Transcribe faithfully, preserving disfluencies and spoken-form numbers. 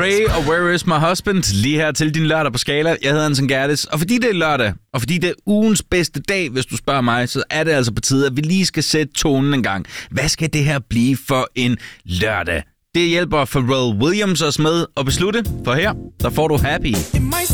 Dre og Where Is My Husband lige her til din lørdag på Skala. Jeg hedder Anson Gertis, og fordi det er lørdag, og fordi det er ugens bedste dag, hvis du spørger mig, så er det altså på tide, at vi lige skal sætte tonen en gang. Hvad skal det her blive for en lørdag? Det hjælper Pharrell Williams os med at beslutte, for her, der får du Happy.